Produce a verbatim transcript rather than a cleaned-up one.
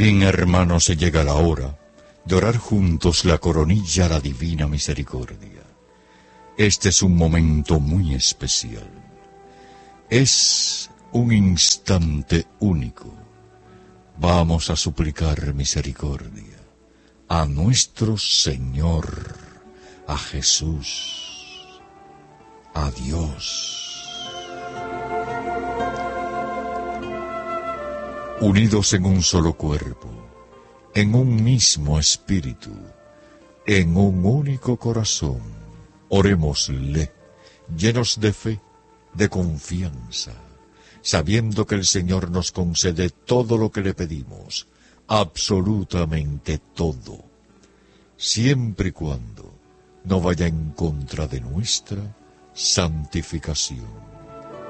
Bien, hermanos, se llega la hora de orar juntos la coronilla a la divina misericordia. Este es un momento muy especial. Es un instante único. Vamos a suplicar misericordia a nuestro Señor, a Jesús, a Dios. Unidos en un solo cuerpo, en un mismo espíritu, en un único corazón, orémosle, llenos de fe, de confianza, sabiendo que el Señor nos concede todo lo que le pedimos, absolutamente todo, siempre y cuando no vaya en contra de nuestra santificación.